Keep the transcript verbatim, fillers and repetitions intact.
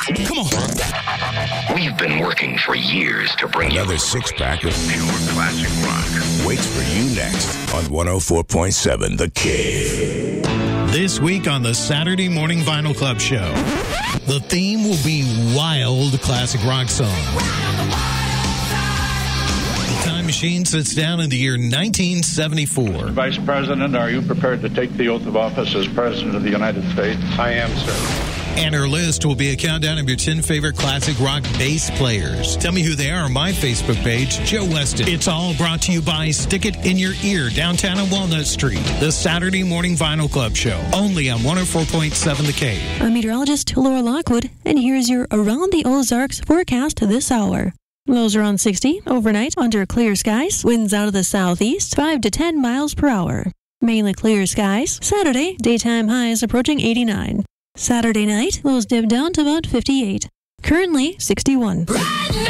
Come on. We've been working for years to bring Another you six-pack of pure classic rock. waits for you next on one oh four point seven The Cave. This week on the Saturday Morning Vinyl Club Show, the theme will be wild classic rock songs. The Time Machine sits down in the year nineteen seventy-four. Vice President, are you prepared to take the oath of office as President of the United States? I am, sir. And our list will be a countdown of your ten favorite classic rock bass players. Tell me who they are on my Facebook page, Joe Weston. It's all brought to you by Stick It in Your Ear, downtown on Walnut Street. The Saturday Morning Vinyl Club Show, only on one oh four point seven The Cave. I'm meteorologist Laura Lockwood, and here's your Around the Ozarks forecast this hour. Lows around sixty, overnight under clear skies, winds out of the southeast, five to ten miles per hour. Mainly clear skies. Saturday, daytime highs approaching eighty-nine. Saturday night, lows dip down to about fifty-eight. Currently, sixty-one.